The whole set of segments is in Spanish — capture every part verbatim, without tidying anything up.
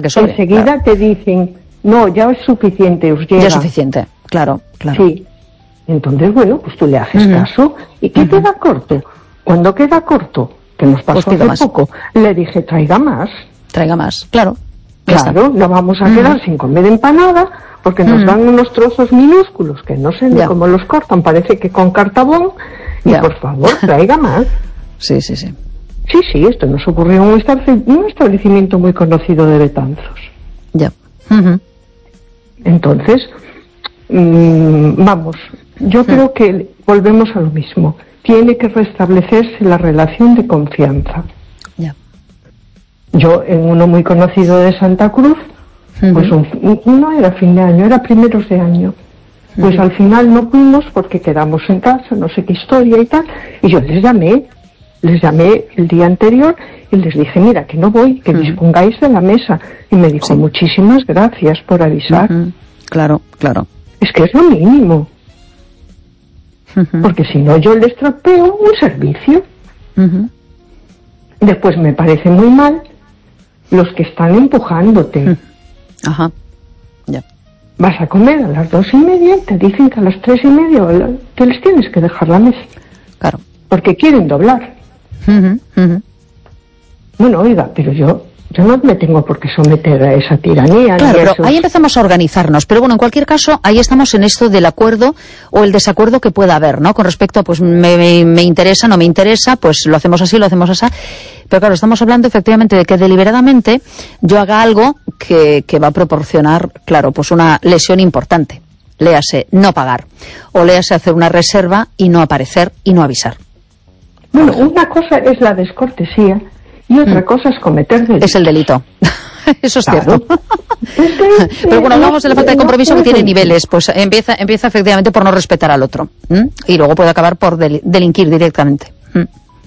que sobre. Enseguida claro. te dicen, no, ya es suficiente, os llega. Ya es suficiente, claro, claro. Sí. Entonces, bueno, pues tú le haces uh-huh. caso. ¿Y qué uh-huh. queda corto? Cuando queda corto, que nos pasó pues hace más. poco, le dije, traiga más. Traiga más, claro. Claro, no vamos a quedar uh-huh. sin comer empanada, porque nos uh-huh. dan unos trozos minúsculos, que no sé ni ya. cómo los cortan, parece que con cartabón, y ya. por favor, traiga más. Sí, sí, sí. Sí, sí, esto nos ocurrió en un establecimiento muy conocido de Betanzos. Ya. Uh-huh. Entonces, mmm, vamos, yo uh-huh. creo que volvemos a lo mismo. Tiene que restablecerse la relación de confianza. Ya. Yo, en uno muy conocido de Santa Cruz, uh-huh. pues un, no era fin de año, era primeros de año. Pues uh-huh. al final no fuimos porque quedamos en casa, no sé qué historia y tal, y yo les llamé, les llamé el día anterior y les dije, mira, que no voy, que uh-huh. dispongáis de la mesa. Y me dijo, sí. muchísimas gracias por avisar. Uh-huh. Claro, claro. Es que es lo mínimo. Uh-huh. Porque si no, yo les tropeo un servicio. Uh-huh. Después me parece muy mal los que están empujándote. Uh-huh. Ajá, ya. Vas a comer a las dos y media, te dicen que a las tres y media te les tienes que dejar la mesa. Claro. Porque quieren doblar. Uh-huh. Uh-huh. Bueno, oiga, pero yo... Yo no me tengo por qué someter a esa tiranía. Claro, ni a pero esos... ahí empezamos a organizarnos. Pero bueno, en cualquier caso, ahí estamos en esto del acuerdo o el desacuerdo que pueda haber, ¿no? Con respecto a, pues, me, me, me interesa, no me interesa, pues lo hacemos así, lo hacemos así. Pero claro, estamos hablando efectivamente de que deliberadamente yo haga algo que, que va a proporcionar, claro, pues una lesión importante. Léase no pagar. O léase hacer una reserva y no aparecer y no avisar. Bueno, una cosa es la descortesía. Y otra mm. cosa es cometer delito. Es el delito. Eso es claro. cierto. Pero bueno, hablamos de la falta de compromiso que tiene niveles. Pues empieza empieza efectivamente por no respetar al otro. ¿Mm? Y luego puede acabar por del, delinquir directamente. ¿Mm?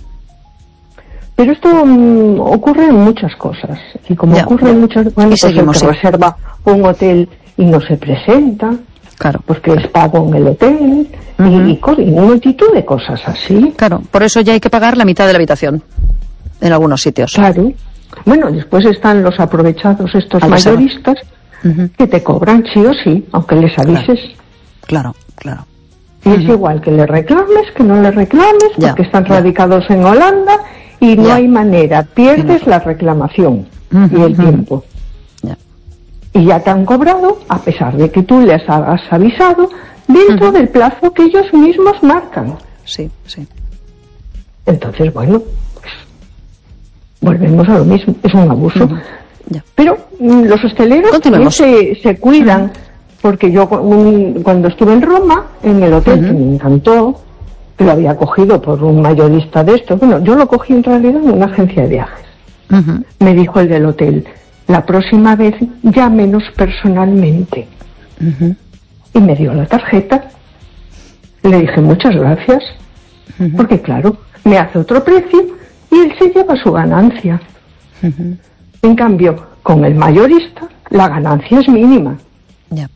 Pero esto um, ocurre en muchas cosas. Y como ya, ocurre ya. en muchas bueno, pues seguimos, el que sí. reserva un hotel y no se presenta. Claro. Pues que es pago en el hotel. Uh-huh. y, y, y una multitud de cosas así. Claro, por eso ya hay que pagar la mitad de la habitación. En algunos sitios. Claro. Bueno, después están los aprovechados estos Al mayoristas uh-huh. que te cobran sí o sí, aunque les avises. Claro, claro. Y uh-huh. es igual que le reclames, que no le reclames, ya, porque están ya. radicados en Holanda y no ya. hay manera. Pierdes la reclamación uh-huh. y el uh-huh. tiempo. Ya. Y ya te han cobrado, a pesar de que tú les has avisado, dentro uh-huh. del plazo que ellos mismos marcan. Sí, sí. Entonces, bueno... volvemos a lo mismo, es un abuso. Uh-huh. Yeah. Pero mm, los hosteleros también se, se cuidan, uh-huh. porque yo un, cuando estuve en Roma, en el hotel, uh-huh. que me encantó, que lo había cogido por un mayorista de estos, bueno, yo lo cogí en realidad en una agencia de viajes. Uh-huh. Me dijo el del hotel, la próxima vez llámenos personalmente. Uh-huh. Y me dio la tarjeta. Le dije muchas gracias, uh-huh. porque claro, me hace otro precio y él se lleva su ganancia. Uh-huh. En cambio, con el mayorista, la ganancia es mínima. Yeah.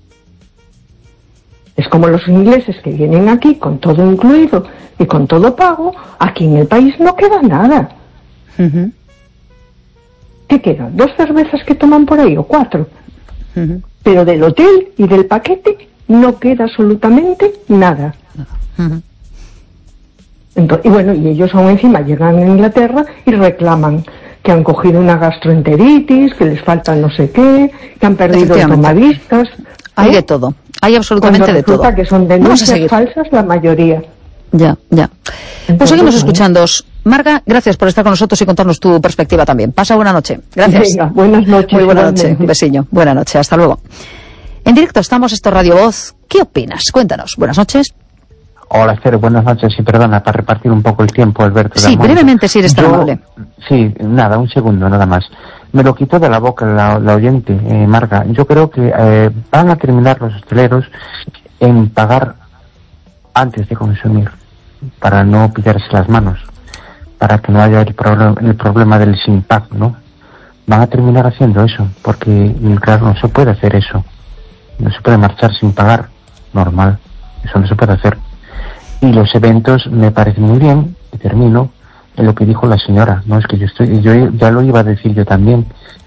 Es como los ingleses que vienen aquí con todo incluido y con todo pago. Aquí en el país no queda nada. Uh-huh. ¿Qué queda? ¿Dos cervezas que toman por ahí o cuatro? Uh-huh. Pero del hotel y del paquete no queda absolutamente nada. Uh-huh. Entonces, y bueno, y ellos aún encima llegan a Inglaterra y reclaman que han cogido una gastroenteritis, que les falta no sé qué, que han perdido tomadistas. Hay ¿eh? de todo, hay absolutamente de todo. Que son denuncias falsas la mayoría. Ya, ya. Entonces, pues seguimos escuchándoos. Marga, gracias por estar con nosotros y contarnos tu perspectiva también. Pasa buena noche. Gracias. Venga, buenas noches. Muy buena noche. Un besiño. Buena noche. Hasta luego. En directo estamos, esto es Radio Voz. ¿Qué opinas? Cuéntanos. Buenas noches. Hola, Esther, buenas noches. Y perdona, para repartir un poco el tiempo, Alberto. Sí, brevemente, si eres tan amable. Sí, nada, un segundo, nada más. Me lo quitó de la boca la, la oyente, eh, Marga. Yo creo que eh, van a terminar los hosteleros en pagar antes de consumir, para no pillarse las manos, para que no haya el, pro- el problema del sin pago, ¿no? Van a terminar haciendo eso, porque, claro, no se puede hacer eso. No se puede marchar sin pagar, normal. Eso no se puede hacer. Y los eventos me parecen muy bien, y termino en lo que dijo la señora, no es que yo estoy, yo ya lo iba a decir yo también,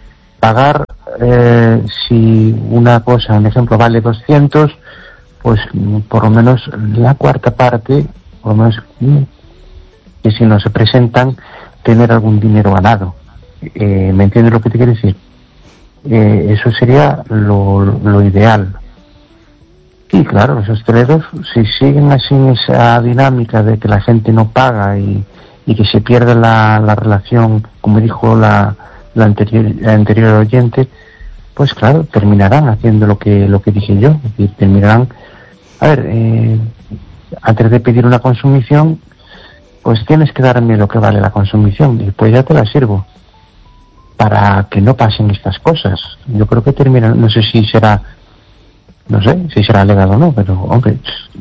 pagar, eh, si una cosa, un ejemplo, vale doscientos, pues por lo menos la cuarta parte, por lo menos que si no se presentan, tener algún dinero ganado. Eh, ¿Me entiendes lo que te quiero decir? Eh, eso sería lo, lo ideal. Y claro, los hosteleros, si siguen así en esa dinámica de que la gente no paga y, y que se pierde la, la relación, como dijo la, la, anterior, la anterior oyente, pues claro, terminarán haciendo lo que lo que dije yo. Y terminarán, a ver, eh, antes de pedir una consumición, pues tienes que darme lo que vale la consumición y pues ya te la sirvo, para que no pasen estas cosas. Yo creo que terminan, no sé si será, no sé si será legal o no, pero hombre,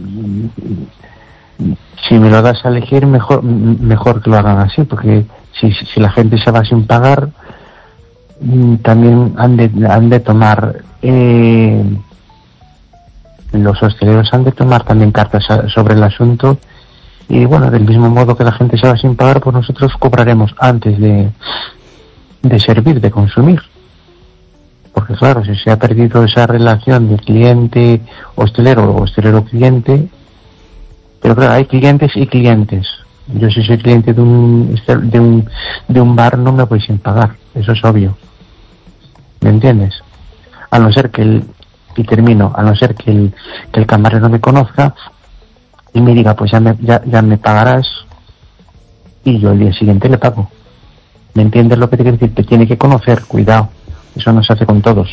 si me lo das a elegir, mejor mejor que lo hagan así, porque si, si la gente se va sin pagar, también han de, han de tomar, eh, los hosteleros han de tomar también cartas sobre el asunto. Y bueno, del mismo modo que la gente se va sin pagar, pues nosotros cobraremos antes de, de servir, de consumir. Porque claro, si se ha perdido esa relación de cliente hostelero o hostelero cliente, pero claro, hay clientes y clientes. Yo si soy cliente de un de un de un bar no me voy sin pagar, eso es obvio. ¿Me entiendes? A no ser que el, y termino, a no ser que el que el camarero me conozca y me diga, pues ya me, ya, ya me pagarás, y yo el día siguiente le pago. ¿Me entiendes lo que te quiero decir? Te tiene que conocer, cuidado, eso no se hace con todos.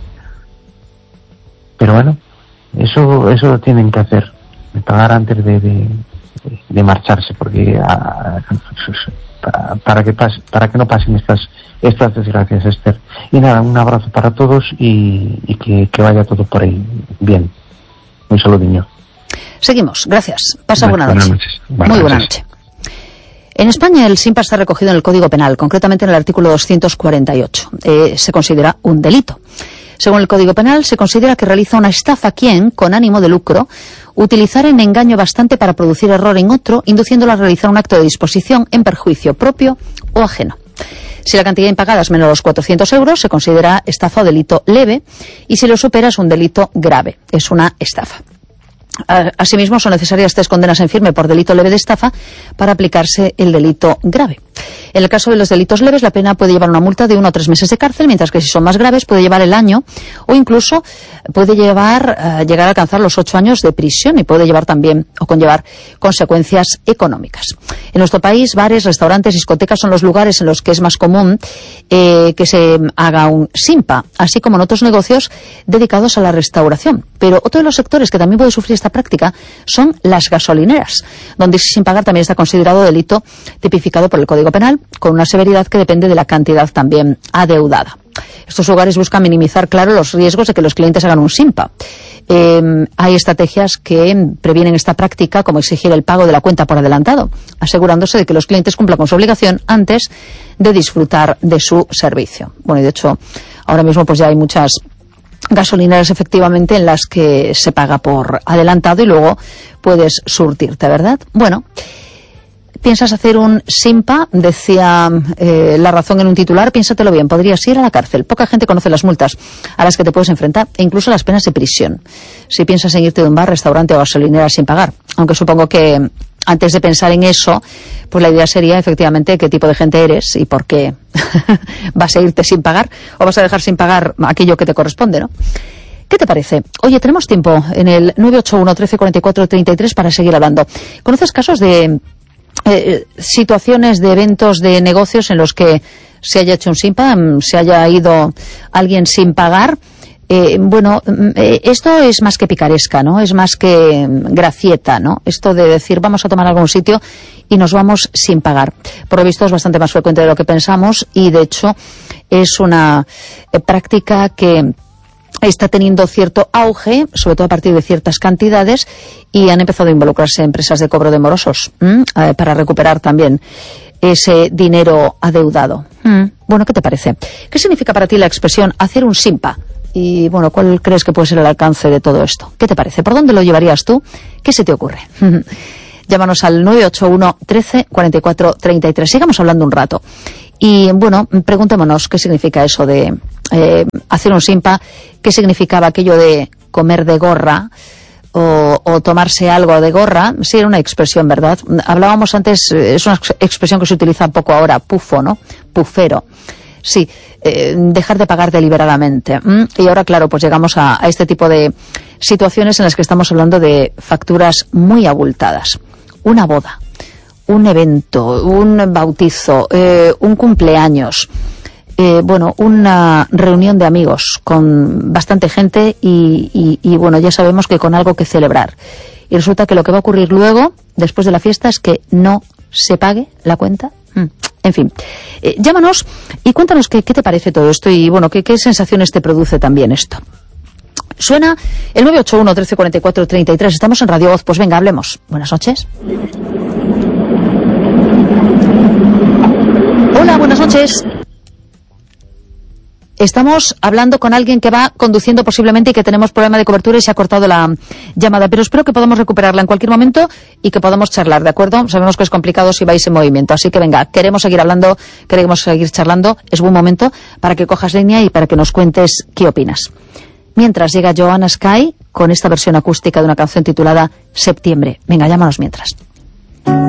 Pero bueno, eso eso lo tienen que hacer, pagar antes de, de, de marcharse, porque a, para, para que pase, para que no pasen estas estas desgracias, Esther. Y nada, un abrazo para todos y, y que, que vaya todo por ahí bien. Un saludinho. Seguimos, gracias. Pasa buena noche. Buenas noches. Buenas Muy buena noches. noche. En España el SINPA está recogido en el Código Penal, concretamente en el artículo doscientos cuarenta y ocho. Eh, se considera un delito. Según el Código Penal, se considera que realiza una estafa quien, con ánimo de lucro, utilizar en engaño bastante para producir error en otro, induciéndolo a realizar un acto de disposición en perjuicio propio o ajeno. Si la cantidad impagada es menor a los cuatrocientos euros, se considera estafa o delito leve, y si lo supera es un delito grave, es una estafa. Asimismo, son necesarias tres condenas en firme por delito leve de estafa para aplicarse el delito grave. En el caso de los delitos leves, la pena puede llevar una multa de uno o tres meses de cárcel, mientras que si son más graves puede llevar el año o incluso puede llevar uh, llegar a alcanzar los ocho años de prisión y puede llevar también o conllevar consecuencias económicas. En nuestro país, bares, restaurantes, discotecas son los lugares en los que es más común eh, que se haga un SINPA, así como en otros negocios dedicados a la restauración. Pero otro de los sectores que también puede sufrir esta práctica son las gasolineras, donde sin pagar también está considerado delito tipificado por el Código Penal, con una severidad que depende de la cantidad también adeudada. Estos lugares buscan minimizar, claro, los riesgos de que los clientes hagan un SINPA. Eh, hay estrategias que previenen esta práctica, como exigir el pago de la cuenta por adelantado, asegurándose de que los clientes cumplan con su obligación antes de disfrutar de su servicio. Bueno, y de hecho, ahora mismo pues ya hay muchas gasolineras efectivamente en las que se paga por adelantado y luego puedes surtirte, ¿verdad? Bueno, ¿piensas hacer un SINPA? Decía eh, La Razón en un titular. Piénsatelo bien, podrías ir a la cárcel. Poca gente conoce las multas a las que te puedes enfrentar e incluso las penas de prisión si piensas en irte de un bar, restaurante o gasolinera sin pagar. Aunque supongo que antes de pensar en eso, pues la idea sería efectivamente qué tipo de gente eres y por qué vas a irte sin pagar o vas a dejar sin pagar aquello que te corresponde, ¿no? ¿Qué te parece? Oye, tenemos tiempo en el nueve ocho uno, trece cuarenta y cuatro, treinta y tres para seguir hablando. ¿Conoces casos de eh, situaciones, de eventos, de negocios en los que se haya hecho un SINPA, se haya ido alguien sin pagar? Eh, bueno, eh, esto es más que picaresca, ¿no? Es más que gracieta, ¿no? Esto de decir vamos a tomar algún sitio y nos vamos sin pagar. Por lo visto es bastante más frecuente de lo que pensamos y de hecho es una eh, práctica que está teniendo cierto auge, sobre todo a partir de ciertas cantidades, y han empezado a involucrarse empresas de cobro de morosos eh, para recuperar también ese dinero adeudado. ¿Mm? Bueno, ¿qué te parece? ¿Qué significa para ti la expresión hacer un SINPA? Y bueno, ¿cuál crees que puede ser el alcance de todo esto? ¿Qué te parece? ¿Por dónde lo llevarías tú? ¿Qué se te ocurre? Llámanos al nueve ocho uno, trece, cuarenta y cuatro, treinta y tres. Sigamos hablando un rato. Y bueno, preguntémonos qué significa eso de eh, hacer un simpa, qué significaba aquello de comer de gorra o, o tomarse algo de gorra. Sí, era una expresión, ¿verdad? Hablábamos antes, es una expresión que se utiliza poco ahora, pufo, ¿no? Pufero. Sí, eh, dejar de pagar deliberadamente. ¿Mm? Y ahora, claro, pues llegamos a, a este tipo de situaciones en las que estamos hablando de facturas muy abultadas. Una boda, un evento, un bautizo, eh, un cumpleaños, eh, bueno, una reunión de amigos con bastante gente y, y, y, bueno, ya sabemos que con algo que celebrar. Y resulta que lo que va a ocurrir luego, después de la fiesta, es que no se pague la cuenta. Mm. En fin, eh, llámanos y cuéntanos qué, qué te parece todo esto y, bueno, qué, qué sensaciones te produce también esto. Suena el nueve ocho uno, trece cuarenta y cuatro, treinta y tres. Estamos en Radio Voz. Pues venga, hablemos. Buenas noches. Hola, buenas noches. Estamos hablando con alguien que va conduciendo posiblemente y que tenemos problema de cobertura y se ha cortado la llamada, pero espero que podamos recuperarla en cualquier momento y que podamos charlar, ¿de acuerdo? Sabemos que es complicado si vais en movimiento, así que venga, queremos seguir hablando, queremos seguir charlando, es buen momento para que cojas línea y para que nos cuentes qué opinas. Mientras llega Joanna Sky con esta versión acústica de una canción titulada Septiembre. Venga, llámanos mientras.